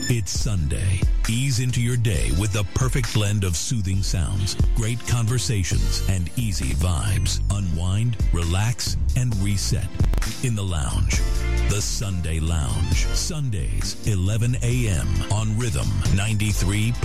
It's Sunday. Ease into your day with the perfect blend of soothing sounds, great conversations, and easy vibes. Unwind, relax, and reset in the lounge. The Sunday Lounge. Sundays, 11 a.m. on Rhythm 93.